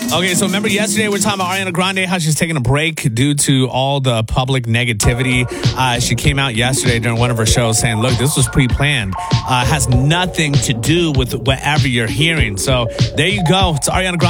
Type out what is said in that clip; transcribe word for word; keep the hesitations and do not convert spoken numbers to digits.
Okay, so remember yesterday we were talking about Ariana Grande, how she's taking a break due to all the public negativity. Uh, she came out yesterday during one of her shows saying, look, this was pre-planned. Uh, has nothing to do with whatever you're hearing. So there you go. It's Ariana Grande.